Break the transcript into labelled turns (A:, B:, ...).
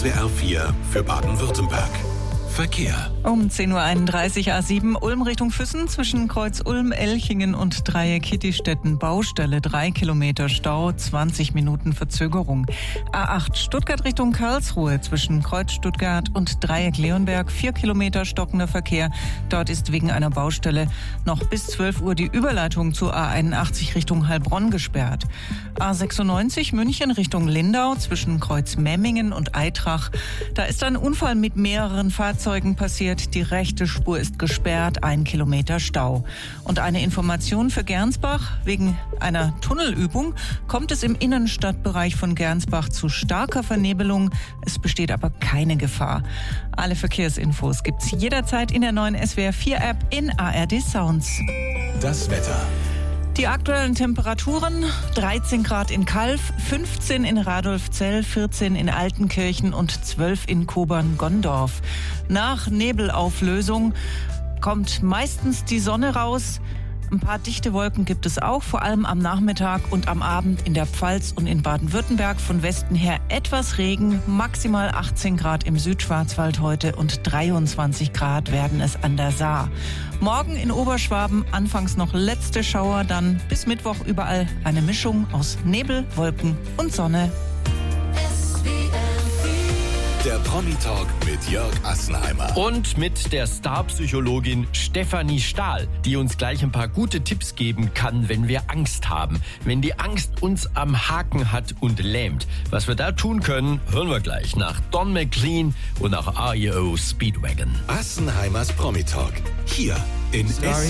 A: SWR 4 für Baden-Württemberg. Verkehr.
B: Um 10.31 Uhr A7 Ulm Richtung Füssen zwischen Kreuz Ulm, Elchingen und Dreieck Kittistetten Baustelle 3 Kilometer Stau, 20 Minuten Verzögerung. A8 Stuttgart Richtung Karlsruhe zwischen Kreuz Stuttgart und Dreieck Leonberg 4 Kilometer stockender Verkehr. Dort ist wegen einer Baustelle noch bis 12 Uhr die Überleitung zur A81 Richtung Heilbronn gesperrt. A96 München Richtung Lindau zwischen Kreuz Memmingen und Eitrach. Da ist ein Unfall mit mehreren Fahrzeugen passiert. Die rechte Spur ist gesperrt, 1 Kilometer Stau. Und eine Information für Gernsbach. Wegen einer Tunnelübung kommt es im Innenstadtbereich von Gernsbach zu starker Vernebelung. Es besteht aber keine Gefahr. Alle Verkehrsinfos gibt's jederzeit in der neuen SWR 4 App in ARD Sounds.
A: Das Wetter.
B: Die aktuellen Temperaturen: 13 Grad in Calw, 15 in Radolfzell, 14 in Altenkirchen und 12 in Kobern-Gondorf. Nach Nebelauflösung kommt meistens die Sonne raus. Ein paar dichte Wolken gibt es auch, vor allem am Nachmittag und am Abend in der Pfalz und in Baden-Württemberg. Von Westen her etwas Regen, maximal 18 Grad im Südschwarzwald heute und 23 Grad werden es an der Saar. Morgen in Oberschwaben anfangs noch letzte Schauer, dann bis Mittwoch überall eine Mischung aus Nebel, Wolken und Sonne.
A: Der Promi-Talk mit Jörg Assenheimer.
C: Und mit der Starpsychologin Stefanie Stahl, die uns gleich ein paar gute Tipps geben kann, wenn wir Angst haben. Wenn die Angst uns am Haken hat und lähmt. Was wir da tun können, hören wir gleich nach Don McLean und nach REO Speedwagon.
A: Assenheimers Promi-Talk. Hier in SWR